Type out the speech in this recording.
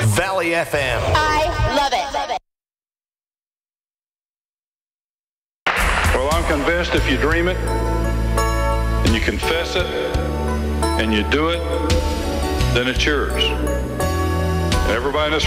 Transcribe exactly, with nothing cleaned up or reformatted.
Valley F M. I love it. Well, I'm convinced if you dream it, and you confess it, and you do it, then it's yours. Everybody in this